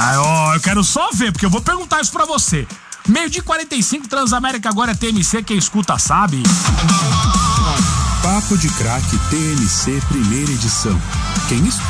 Eu quero só ver, porque eu vou perguntar isso pra você. 12h45, Transamérica agora é TMC, quem escuta sabe. Papo de Craque TMC primeira edição. Quem escuta